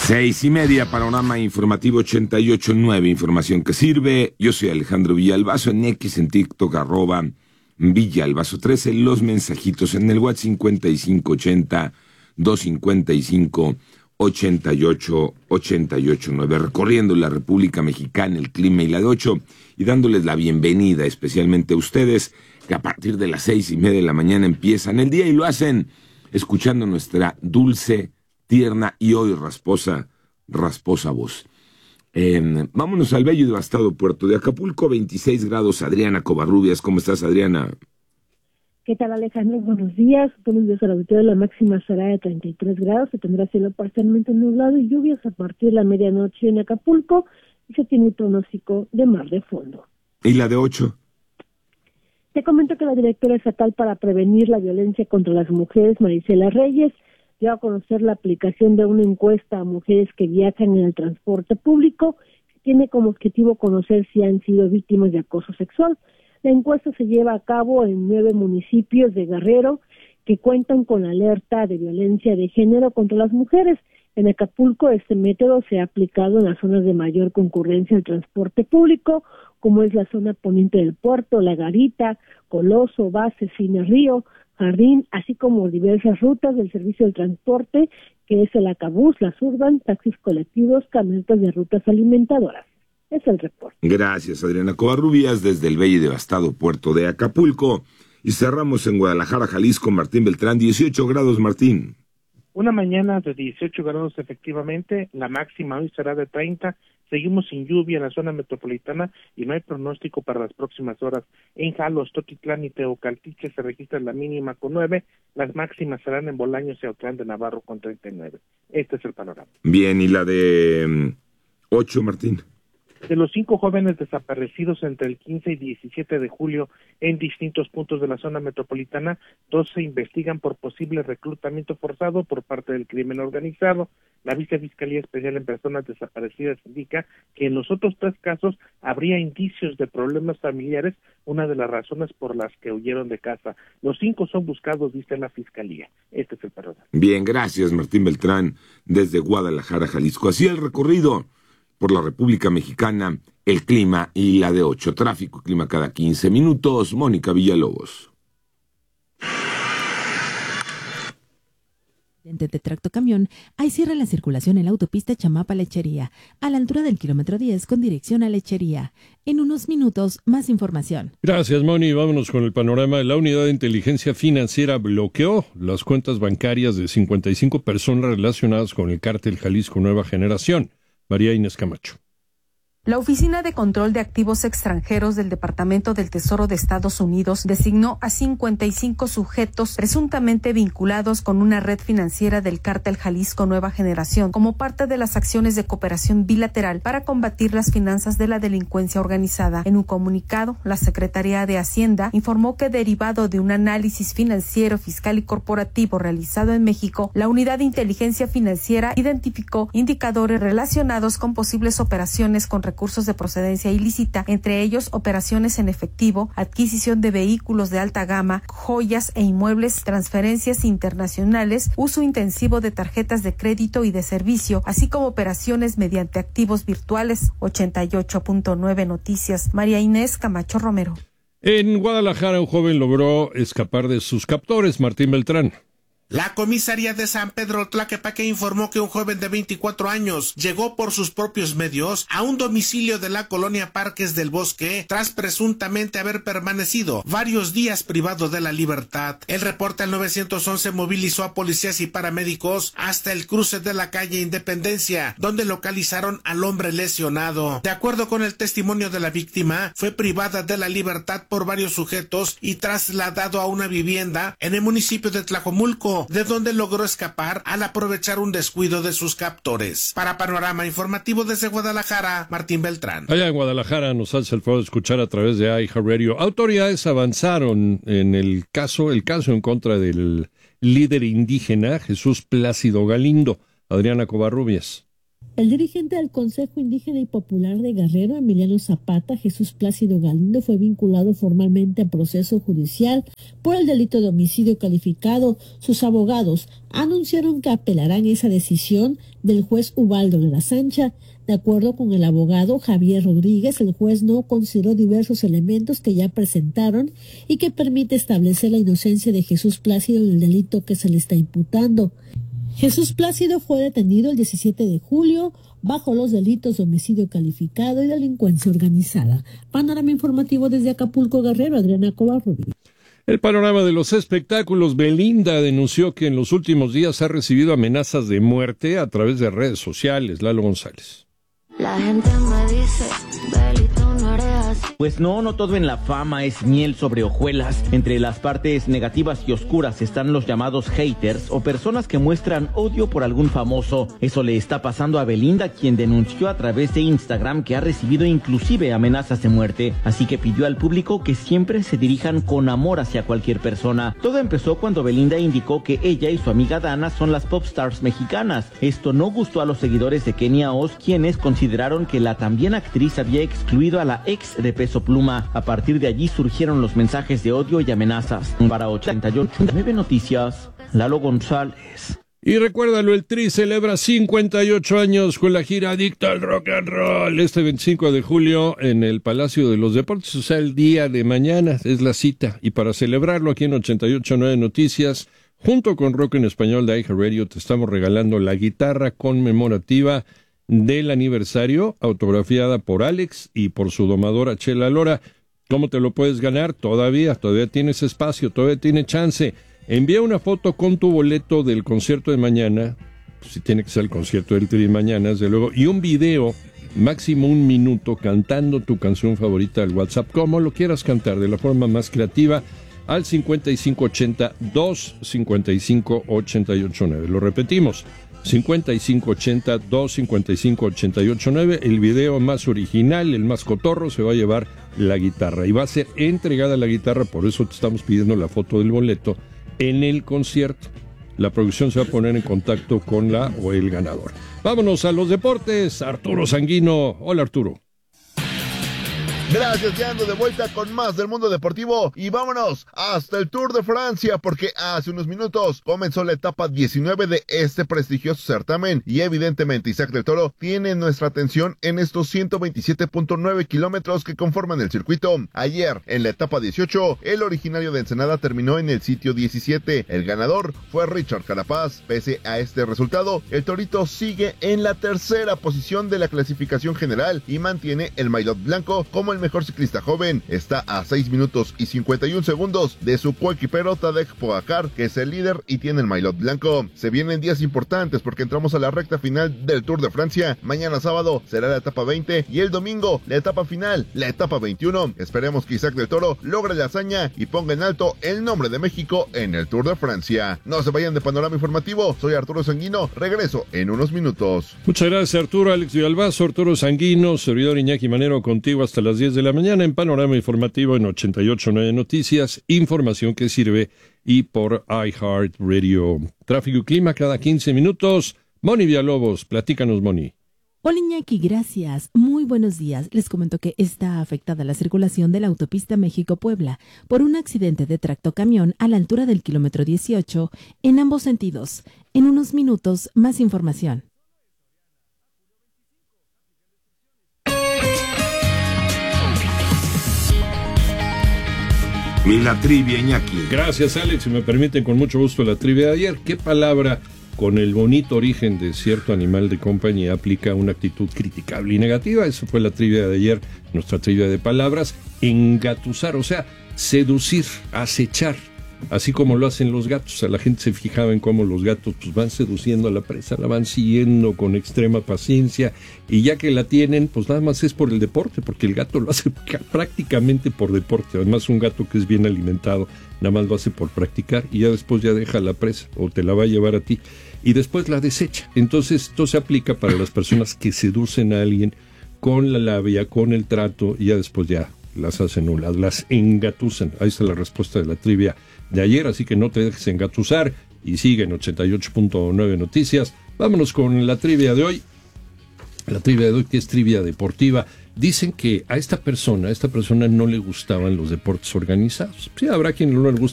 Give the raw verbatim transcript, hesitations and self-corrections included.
Seis y media, panorama informativo ochenta y ocho punto nueve, información que sirve. Yo soy Alejandro Villalbazo, en X, en TikTok, arroba Villalbazo trece, los mensajitos en el WhatsApp cincuenta y cinco ochenta, doscientos cincuenta y cinco, ochenta y ocho, ochenta y ocho nueve, recorriendo la República Mexicana, el clima y la de ocho, y dándoles la bienvenida especialmente a ustedes, que a partir de las seis y media de la mañana empiezan el día y lo hacen escuchando nuestra dulce, tierna y hoy rasposa, rasposa voz. Eh, vámonos al bello y devastado puerto de Acapulco, veintiséis grados. Adriana Covarrubias, ¿cómo estás, Adriana? ¿Qué tal, Alejandro? Buenos días. Buenos días al auditorio. La máxima será de treinta y tres grados, se tendrá cielo parcialmente nublado y lluvias a partir de la medianoche en Acapulco y se tiene pronóstico de mar de fondo. ¿Y la de ocho? Te comento que la directora estatal para prevenir la violencia contra las mujeres, Marisela Reyes, dio a conocer la aplicación de una encuesta a mujeres que viajan en el transporte público, que tiene como objetivo conocer si han sido víctimas de acoso sexual. La encuesta se lleva a cabo en nueve municipios de Guerrero que cuentan con alerta de violencia de género contra las mujeres. En Acapulco este método se ha aplicado en las zonas de mayor concurrencia del transporte público, como es la zona poniente del puerto, La Garita, Coloso, Base, Cine Río, Jardín, así como diversas rutas del servicio del transporte, que es el Acabús, la Surban, taxis colectivos, camionetas de rutas alimentadoras. Es el reporte. Gracias, Adriana Covarrubias, desde el bello y devastado puerto de Acapulco. Y cerramos en Guadalajara, Jalisco, Martín Beltrán, dieciocho grados, Martín. Una mañana de dieciocho grados efectivamente, la máxima hoy será de treinta, seguimos sin lluvia en la zona metropolitana y no hay pronóstico para las próximas horas. En Jalos, Totitlán y Teocaltiche se registra la mínima con nueve, las máximas serán en Bolaños y Autlán de Navarro con treinta y nueve. Este es el panorama. Bien, ¿y la de ocho, Martín? De los cinco jóvenes desaparecidos entre el quince y diecisiete de julio en distintos puntos de la zona metropolitana, dos se investigan por posible reclutamiento forzado por parte del crimen organizado. La Vicefiscalía Especial en Personas Desaparecidas indica que en los otros tres casos habría indicios de problemas familiares, una de las razones por las que huyeron de casa. Los cinco son buscados, dice la Fiscalía. Este es el panorama. Bien, gracias, Martín Beltrán, desde Guadalajara, Jalisco. Así el recorrido por la República Mexicana, el clima y la de ocho. Tráfico y clima cada quince minutos. Mónica Villalobos. De tractocamión, hay cierre la circulación en la autopista Chamapa-Lechería, a la altura del kilómetro diez con dirección a Lechería. En unos minutos, más información. Gracias, Moni. Vámonos con el panorama. La Unidad de Inteligencia Financiera bloqueó las cuentas bancarias de cincuenta y cinco personas relacionadas con el cártel Jalisco Nueva Generación. María Inés Camacho. La Oficina de Control de Activos Extranjeros del Departamento del Tesoro de Estados Unidos designó a cincuenta y cinco sujetos presuntamente vinculados con una red financiera del cártel Jalisco Nueva Generación como parte de las acciones de cooperación bilateral para combatir las finanzas de la delincuencia organizada. En un comunicado, la Secretaría de Hacienda informó que derivado de un análisis financiero, fiscal y corporativo realizado en México, la Unidad de Inteligencia Financiera identificó indicadores relacionados con posibles operaciones con recursos de procedencia ilícita, entre ellos operaciones en efectivo, adquisición de vehículos de alta gama, joyas e inmuebles, transferencias internacionales, uso intensivo de tarjetas de crédito y de servicio, así como operaciones mediante activos virtuales. ochenta y ocho punto nueve Noticias, María Inés Camacho Romero. En Guadalajara, un joven logró escapar de sus captores. Martín Beltrán. La comisaría de San Pedro Tlaquepaque informó que un joven de veinticuatro años llegó por sus propios medios a un domicilio de la colonia Parques del Bosque tras presuntamente haber permanecido varios días privado de la libertad. El reporte al nueve once movilizó a policías y paramédicos hasta el cruce de la calle Independencia, donde localizaron al hombre lesionado. De acuerdo con el testimonio de la víctima, fue privada de la libertad por varios sujetos y trasladado a una vivienda en el municipio de Tlajomulco, de donde logró escapar al aprovechar un descuido de sus captores. Para Panorama Informativo desde Guadalajara, Martín Beltrán. Allá en Guadalajara nos hace el favor de escuchar a través de iHeartRadio. Autoridades avanzaron en el caso, el caso en contra del líder indígena Jesús Plácido Galindo. Adriana Covarrubias. El dirigente del Consejo Indígena y Popular de Guerrero, Emiliano Zapata, Jesús Plácido Galindo, fue vinculado formalmente a proceso judicial por el delito de homicidio calificado. Sus abogados anunciaron que apelarán esa decisión del juez Ubaldo de la Sancha. De acuerdo con el abogado Javier Rodríguez, el juez no consideró diversos elementos que ya presentaron y que permite establecer la inocencia de Jesús Plácido en el delito que se le está imputando. Jesús Plácido fue detenido el diecisiete de julio bajo los delitos de homicidio calificado y delincuencia organizada. Panorama informativo desde Acapulco, Guerrero, Adriana Covarrubias. El panorama de los espectáculos. Belinda denunció que en los últimos días ha recibido amenazas de muerte a través de redes sociales. Lalo González. La gente me dice, Beli, tú no eres así. Pues no, no todo en la fama es miel sobre hojuelas. Entre las partes negativas y oscuras están los llamados haters o personas que muestran odio por algún famoso. Eso le está pasando a Belinda, quien denunció a través de Instagram que ha recibido inclusive amenazas de muerte. Así que pidió al público que siempre se dirijan con amor hacia cualquier persona. Todo empezó cuando Belinda indicó que ella y su amiga Dana son las pop stars mexicanas. Esto no gustó a los seguidores de Kenia Oz, quienes consideraron que la también actriz había excluido a la ex de Peso Pluma. A partir de allí surgieron los mensajes de odio y amenazas. Para ochenta y ocho punto nueve Noticias, Lalo González. Y recuérdalo, el Tri celebra cincuenta y ocho años con la gira Adicto al Rock and Roll. Este veinticinco de julio en el Palacio de los Deportes, o sea, el día de mañana es la cita. Y para celebrarlo aquí en ochenta y ocho punto nueve Noticias, junto con Rock en Español de iHeartRadio, te estamos regalando la guitarra conmemorativa del aniversario, autografiada por Alex y por su domadora Chela Lora. ¿Cómo te lo puedes ganar? Todavía, todavía tienes espacio, todavía tienes chance. Envía una foto con tu boleto del concierto de mañana, pues si tiene que ser el concierto del Tri mañana, desde luego, y un video, máximo un minuto, cantando tu canción favorita al WhatsApp, como lo quieras cantar, de la forma más creativa, al cincuenta y cinco ochenta, dos cincuenta y cinco ochenta y ocho nueve. Lo repetimos, cincuenta y cinco ochenta, dos cincuenta y cinco ochenta y ocho nueve. El video más original, el más cotorro, se va a llevar la guitarra y va a ser entregada la guitarra, por eso te estamos pidiendo la foto del boleto en el concierto. La producción se va a poner en contacto con la o el ganador. Vámonos a los deportes. Arturo Sanguino. Hola, Arturo. Gracias, ya ando de vuelta con más del mundo deportivo y vámonos hasta el Tour de Francia porque hace unos minutos comenzó la etapa diecinueve de este prestigioso certamen y evidentemente Isaac del Toro tiene nuestra atención en estos ciento veintisiete punto nueve kilómetros que conforman el circuito. Ayer, en la etapa dieciocho, el originario de Ensenada terminó en el sitio diecisiete. El ganador fue Richard Carapaz. Pese a este resultado, el Torito sigue en la tercera posición de la clasificación general y mantiene el maillot blanco como el mejor ciclista joven. Está a seis minutos y cincuenta y un segundos de su coequipero Tadej Pogacar, que es el líder y tiene el maillot blanco. Se vienen días importantes porque entramos a la recta final del Tour de Francia. Mañana sábado será la etapa veinte y el domingo la etapa final, la etapa veintiuno. Esperemos que Isaac del Toro logre la hazaña y ponga en alto el nombre de México en el Tour de Francia. No se vayan de Panorama Informativo. Soy Arturo Sanguino. Regreso en unos minutos. Muchas gracias, Arturo. Alex Villalbazo, Arturo Sanguino, servidor Iñaki Manero, contigo hasta las diez de la mañana en Panorama Informativo en ochenta y ocho punto nueve Noticias, información que sirve y por iHeartRadio. Tráfico y clima cada quince minutos. Moni Villalobos, platícanos, Moni. Hola Iñaki, gracias. Muy buenos días. Les comento que está afectada la circulación de la autopista México-Puebla por un accidente de tractocamión a la altura del kilómetro dieciocho en ambos sentidos. En unos minutos, más información. Y la trivia, Iñaki. Gracias, Alex. Si me permiten, con mucho gusto la trivia de ayer. ¿Qué palabra con el bonito origen de cierto animal de compañía aplica una actitud criticable y negativa? Eso fue la trivia de ayer, nuestra trivia de palabras. Engatusar, o sea, seducir, acechar, así como lo hacen los gatos. A la gente se fijaba en cómo los gatos pues, van seduciendo a la presa, la van siguiendo con extrema paciencia, y ya que la tienen, pues nada más es por el deporte, porque el gato lo hace prácticamente por deporte. Además, un gato que es bien alimentado, nada más lo hace por practicar, y ya después ya deja la presa, o te la va a llevar a ti, y después la desecha. Entonces, esto se aplica para las personas que seducen a alguien con la labia, con el trato, y ya después ya las hacen nulas, las engatusan. Ahí está la respuesta de la trivia de ayer, así que no te dejes engatusar y sigue en ochenta y ocho punto nueve Noticias. Vámonos con la trivia de hoy. La trivia de hoy, que es trivia deportiva. Dicen que a esta persona, a esta persona no le gustaban los deportes organizados. Sí, habrá quien no le gusta